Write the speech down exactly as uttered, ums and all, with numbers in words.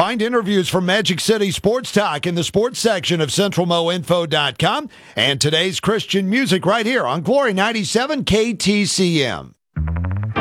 Find interviews from Magic City Sports Talk in the sports section of Central Mo Info dot com and today's Christian music right here on Glory ninety-seven K T C M.